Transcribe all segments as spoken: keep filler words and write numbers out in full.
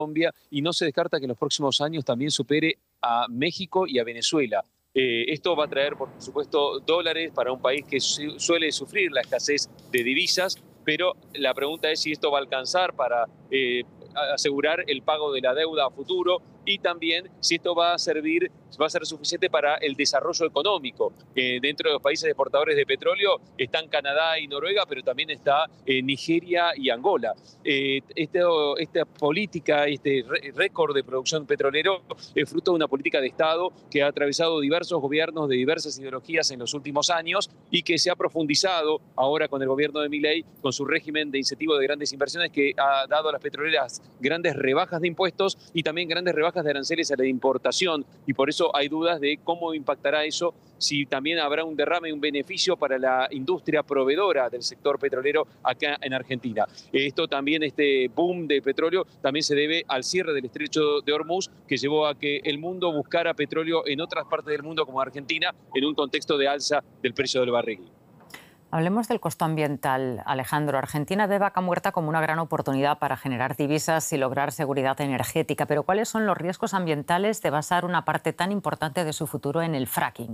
Colombia, y no se descarta que en los próximos años también supere a México y a Venezuela. Eh, esto va a traer, por supuesto, dólares para un país que su suele sufrir la escasez de divisas, pero la pregunta es si esto va a alcanzar para eh, asegurar el pago de la deuda a futuro, y también si esto va a servir, va a ser suficiente para el desarrollo económico. Eh, dentro de los países exportadores de petróleo están Canadá y Noruega, pero también está eh, Nigeria y Angola. Eh, esto, esta política, este récord de producción petrolero es fruto de una política de Estado que ha atravesado diversos gobiernos de diversas ideologías en los últimos años y que se ha profundizado ahora con el gobierno de Milei, con su régimen de incentivo de grandes inversiones que ha dado a las petroleras grandes rebajas de impuestos y también grandes rebajas de aranceles a la importación, y por eso hay dudas de cómo impactará eso, si también habrá un derrame, un beneficio para la industria proveedora del sector petrolero acá en Argentina. Esto también, este boom de petróleo, también se debe al cierre del estrecho de Hormuz, que llevó a que el mundo buscara petróleo en otras partes del mundo como Argentina, en un contexto de alza del precio del barril. Hablemos del costo ambiental, Alejandro. Argentina ve Vaca Muerta como una gran oportunidad para generar divisas y lograr seguridad energética. Pero ¿cuáles son los riesgos ambientales de basar una parte tan importante de su futuro en el fracking?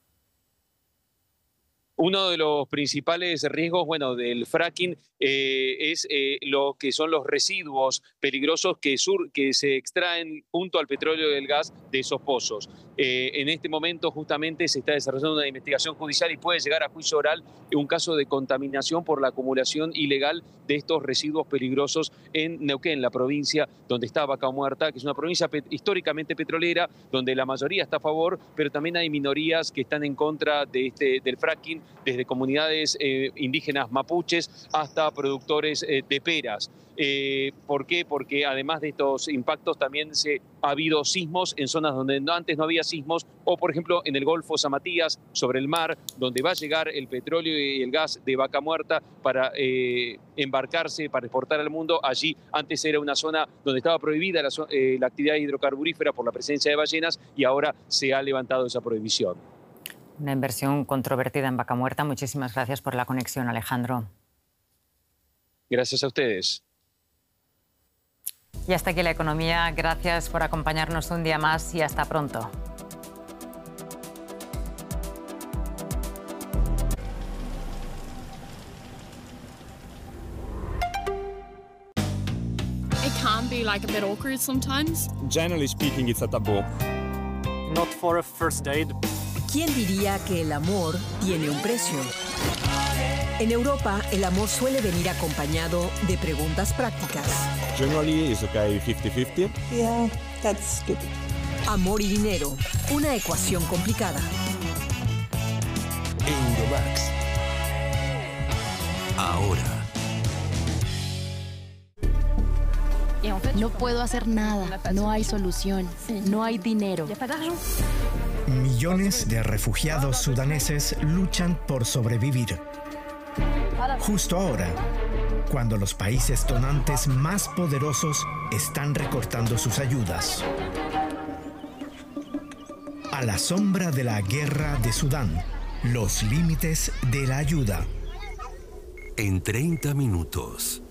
Uno de los principales riesgos, bueno, del fracking eh, es eh, lo que son los residuos peligrosos que, sur, que se extraen junto al petróleo y el gas de esos pozos. Eh, en este momento justamente se está desarrollando una investigación judicial y puede llegar a juicio oral un caso de contaminación por la acumulación ilegal de estos residuos peligrosos en Neuquén, la provincia donde está Vaca Muerta, que es una provincia pet históricamente petrolera, donde la mayoría está a favor, pero también hay minorías que están en contra de este, del fracking, desde comunidades eh, indígenas mapuches hasta productores eh, de peras. Eh, ¿Por qué? Porque además de estos impactos también se, ha habido sismos en zonas donde no, antes no había sismos, o por ejemplo en el Golfo San Matías, sobre el mar, donde va a llegar el petróleo y el gas de Vaca Muerta para eh, embarcarse, para exportar al mundo. Allí antes era una zona donde estaba prohibida la, eh, la actividad hidrocarburífera por la presencia de ballenas, y ahora se ha levantado esa prohibición. Una inversión controvertida en Vaca Muerta. Muchísimas gracias por la conexión, Alejandro. Gracias a ustedes. Y hasta aquí la economía. Gracias por acompañarnos un día más y hasta pronto. It can be like a bit awkward sometimes. Generally speaking, it's a taboo. Not for a first date. ¿Quién diría que el amor tiene un precio? En Europa, el amor suele venir acompañado de preguntas prácticas. Generally, it's okay fifty fifty. Yeah, that's good. Amor y dinero, una ecuación complicada. Euromax. Ahora. No puedo hacer nada, no hay solución, no hay dinero. Millones de refugiados sudaneses luchan por sobrevivir. Justo ahora, cuando los países donantes más poderosos están recortando sus ayudas. A la sombra de la guerra de Sudán, los límites de la ayuda. En treinta minutos.